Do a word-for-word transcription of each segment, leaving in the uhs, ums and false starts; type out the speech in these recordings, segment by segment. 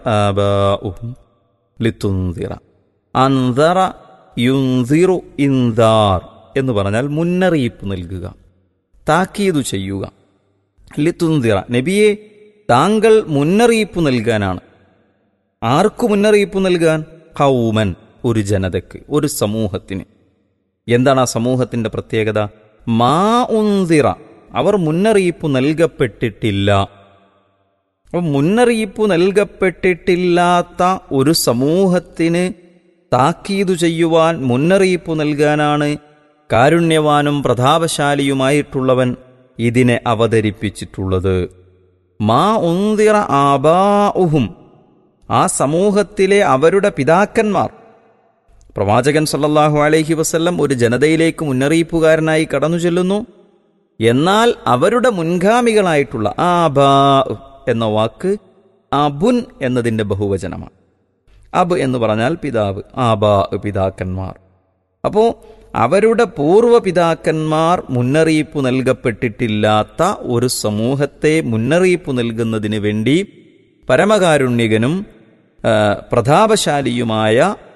ആബാഉഹും ലിതുൻദിറ. അൻദറ യുൻദിറു ഇൻദാർ എന്ന് പറഞ്ഞാൽ മുന്നറിയിപ്പ് നൽകുക, താക്കീതു ചെയ്യുക. ലിതുൻദിറ, നബിയെ താങ്കൾ മുന്നറിയിപ്പ് നൽകാനാണ്. ആർക്കു മുന്നറിയിപ്പ് നൽകാൻ? ഖൗമൻ, ഒരു ജനതയ്ക്ക്, ഒരു സമൂഹത്തിന്. എന്താണ് ആ സമൂഹത്തിന്റെ പ്രത്യേകത? മാ ഉൻദിറ, അവർ മുന്നറിയിപ്പ് നൽകപ്പെട്ടിട്ടില്ല. അപ്പം മുന്നറിയിപ്പ് നൽകപ്പെട്ടിട്ടില്ലാത്ത ഒരു സമൂഹത്തിന് താക്കീതു ചെയ്യുവാൻ, മുന്നറിയിപ്പ് നൽകാനാണ് കാരുണ്യവാനും പ്രതാപശാലിയുമായിട്ടുള്ളവൻ ഇതിനെ അവതരിപ്പിച്ചിട്ടുള്ളത്. മാ ഉൻദിറ ആബാഉഹും, ആ സമൂഹത്തിലെ അവരുടെ പിതാക്കന്മാർ. പ്രവാചകൻ സല്ലല്ലാഹു അലൈഹി വസല്ലം ഒരു ജനതയിലേക്ക് മുന്നറിയിപ്പുകാരനായി കടന്നു ചെല്ലുന്നു. എന്നാൽ അവരുടെ മുൻഗാമികളായിട്ടുള്ള ആബാ എന്ന വാക്ക് അബുൻ എന്നതിൻ്റെ ബഹുവചനമാണ്. അബ് എന്ന് പറഞ്ഞാൽ പിതാവ്, ആബാ പിതാക്കന്മാർ. അപ്പോൾ അവരുടെ പൂർവ്വ പിതാക്കന്മാർ മുന്നറിയിപ്പ് നൽകപ്പെട്ടിട്ടില്ലാത്ത ഒരു സമൂഹത്തെ മുന്നറിയിപ്പ് നൽകുന്നതിന് വേണ്ടി പരമകാരുണ്യകനും പ്രതാപശാലിയുമായ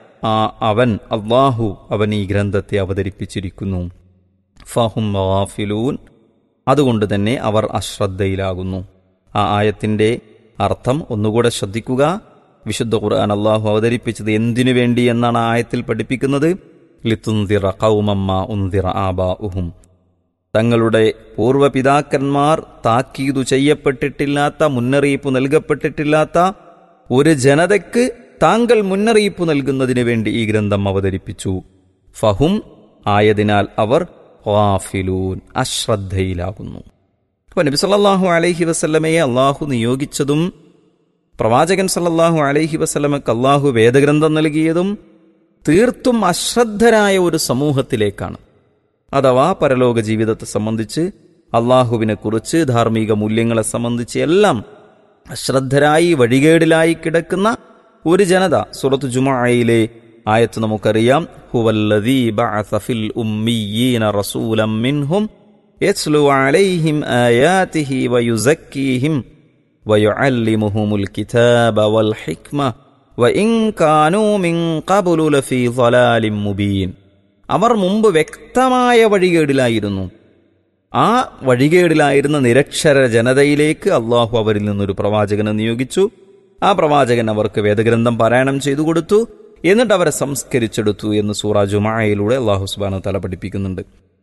അവൻ അല്ലാഹു അവൻ ഈ ഗ്രന്ഥത്തെ അവതരിപ്പിച്ചിരിക്കുന്നു. ഫഹും ഗാഫിലൂൻ, അതുകൊണ്ട് തന്നെ അവർ അശ്രദ്ധയിലാകുന്നു. ആ ആയത്തിൻ്റെ അർത്ഥം ഒന്നുകൂടെ ശ്രദ്ധിക്കുക. വിശുദ്ധ ഖുർആൻ അല്ലാഹു അവതരിപ്പിച്ചത് എന്തിനു വേണ്ടി എന്നാണ് ആ ആയത്തിൽ പഠിപ്പിക്കുന്നത്? ലിതുൻദിറ ഖൗമൻ മാ ഉൻദിറ ആബാഉഹും, തങ്ങളുടെ പൂർവ്വപിതാക്കന്മാർ താക്കീതു ചെയ്യപ്പെട്ടിട്ടില്ലാത്ത, മുന്നറിയിപ്പ് നൽകപ്പെട്ടിട്ടില്ലാത്ത ഒരു ജനതയ്ക്ക് താങ്കൾ മുന്നറിയിപ്പ് നൽകുന്നതിന് വേണ്ടി ഈ ഗ്രന്ഥം അവതരിപ്പിച്ചു. ഫഹും ആയതിനാൽ അവർ ഗാഫിലൂൻ, അശ്രദ്ധയിലാകുന്നു. അപ്പോൾ നബി സല്ലല്ലാഹു അലൈഹി വസല്ലമയെ അള്ളാഹു നിയോഗിച്ചതും പ്രവാചകൻ സല്ലല്ലാഹു അലൈഹി വസല്ലമക്ക് അള്ളാഹു വേദഗ്രന്ഥം നൽകിയതും തീർത്തും അശ്രദ്ധരായ ഒരു സമൂഹത്തിലേക്കാണ്. അഥവാ പരലോക ജീവിതത്തെ സംബന്ധിച്ച്, അള്ളാഹുവിനെ കുറിച്ച്, ധാർമ്മിക മൂല്യങ്ങളെ സംബന്ധിച്ച് എല്ലാം അശ്രദ്ധരായി വഴികേടിലായി കിടക്കുന്ന ഒരു ജനത. സൂറത്ത് ജുമുഅയിലെ ആയത്ത് നമുക്കറിയാം. ഹുവല്ലദീ ബഅസ ഫിൽ ഉമ്മീയീന റസൂലൻ മിൻഹും യത്ലു അലൈഹിം ആയാതിഹി വയുസക്കീഹിം വയുഅല്ലിമുഹുമുൽ കിതാബ വൽ ഹിക്മ വഇൻ കാനൂ മിൻ ഖബ്ലു ലഫീ ളലാലിൻ മുബീൻ. അവർ മുമ്പ് വ്യക്തമായ വഴികേടിലായിരുന്നു. ആ വഴികേടിലായിരുന്ന നിരക്ഷര ജനതയിലേക്ക് അള്ളാഹു അവരിൽ നിന്നൊരു പ്രവാചകനെ നിയോഗിച്ചു. ആ പ്രവാചകൻ അവർക്ക് വേദഗ്രന്ഥം പാരായണം ചെയ്തു കൊടുത്തു. എന്നിട്ട് അവരെ സംസ്കരിച്ചെടുത്തു എന്ന് സൂറ ജുമുഅയിലൂടെ അള്ളാഹു സുബ്ഹാനഹു വ തആല പഠിപ്പിക്കുന്നുണ്ട്.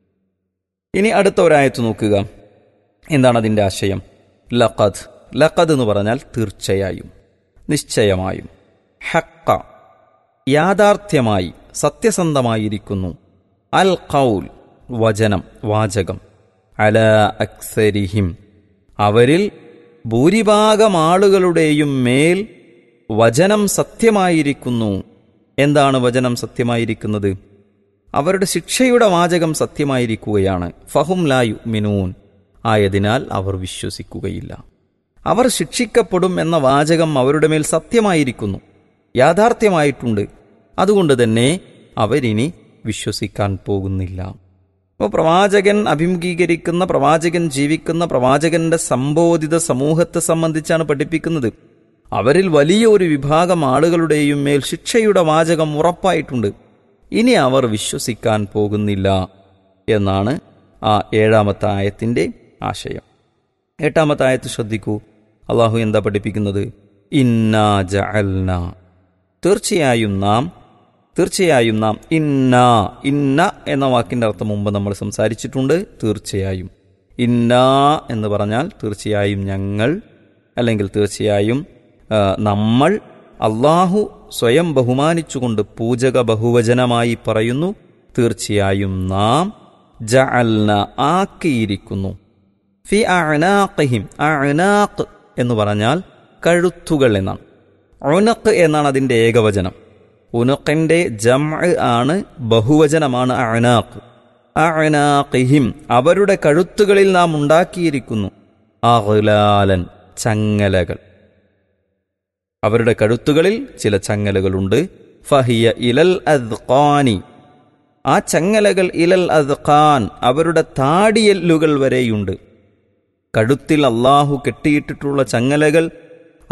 ഇനി അടുത്ത ഒരായത്ത് നോക്കുക. എന്താണ് അതിൻ്റെ ആശയം? ലഖദ്. ലഖദ് എന്ന് പറഞ്ഞാൽ തീർച്ചയായും, നിശ്ചയമായും. ഹഖ, യാഥാർത്ഥ്യമായി, സത്യസന്ധമായിരിക്കുന്നു. അൽ ഖൗൽ, വചനം, വാചകം. അലാ അക്സരിഹിം, അവരിൽ ഭൂരിഭാഗം ആളുകളുടെയും മേൽ വചനം സത്യമായിരിക്കുന്നു. എന്താണ് വചനം സത്യമായിരിക്കുന്നത്? അവരുടെ ശിക്ഷയുടെ വാചകം സത്യമായിരിക്കുകയാണ്. ഫഹും ലാ യുഅ്മിനൂൻ, ആയതിനാൽ അവർ വിശ്വസിക്കുകയില്ല. അവർ ശിക്ഷിക്കപ്പെടും എന്ന വാചകം അവരുടെ മേൽ സത്യമായിരിക്കുന്നു, യാഥാർത്ഥ്യമായിട്ടുണ്ട്. അതുകൊണ്ട് തന്നെ അവരിനി വിശ്വസിക്കാൻ പോകുന്നില്ല. അപ്പോൾ പ്രവാചകൻ അഭിമുഖീകരിക്കുന്ന, പ്രവാചകൻ ജീവിക്കുന്ന, പ്രവാചകന്റെ സംബോധിത സമൂഹത്തെ സംബന്ധിച്ചാണ് പഠിപ്പിക്കുന്നത്. അവരിൽ വലിയ ഒരു വിഭാഗം ആളുകളുടെയും മേൽ ശിക്ഷയുടെ വാചകം ഉറപ്പായിട്ടുണ്ട്. ഇനി അവർ വിശ്വസിക്കാൻ പോകുന്നില്ല എന്നാണ് ആ ഏഴാമത്തെ ആയത്തിൻ്റെ ആശയം. എട്ടാമത്തെ ആയത്ത് ശ്രദ്ധിക്കൂ. അള്ളാഹു എന്താ പഠിപ്പിക്കുന്നത്? ഇന്നാ ജഅൽന, തീർച്ചയായും നാം, തീർച്ചയായും നാം. ഇന്ന, ഇന്ന എന്ന വാക്കിൻ്റെ അർത്ഥം മുമ്പ് നമ്മൾ സംസാരിച്ചിട്ടുണ്ട്. തീർച്ചയായും. ഇന്ന എന്ന് പറഞ്ഞാൽ തീർച്ചയായും ഞങ്ങൾ, അല്ലെങ്കിൽ തീർച്ചയായും നമ്മൾ. അള്ളാഹു സ്വയം ബഹുമാനിച്ചുകൊണ്ട് പൂജക ബഹുവചനമായി പറയുന്നു. തീർച്ചയായും നാം ജഅൽന, ആക്കിയിരിക്കുന്നു. ഫി അഅനാഖിഹിം, അഅനാഖ് എന്ന് പറഞ്ഞാൽ കഴുത്തുകൾ എന്നാണ്. ഉനഖ് എന്നാണ് അതിൻ്റെ ഏകവചനം. ഉനഖിൻ്റെ ജംഅ് ആണ്, ബഹുവചനമാണ് അഅനാഖ്. അഅനാഖിഹിം, അവരുടെ കഴുത്തുകളിൽ നാം ഉണ്ടാക്കിയിരിക്കുന്നു. അഗ്ലാലൻ, ചങ്ങലകൾ. അവരുടെ കഴുത്തുകളിൽ ചില ചങ്ങലകളുണ്ട്. ഫഹിയ ഇലൽ അദ്ഖാനി, ആ ചങ്ങലകൾ ഇലൽ അദ്ഖാൻ, അവരുടെ താടിയെല്ലുകൾ വരെയുണ്ട്. കഴുത്തിൽ അള്ളാഹു കെട്ടിയിട്ടിട്ടുള്ള ചങ്ങലകൾ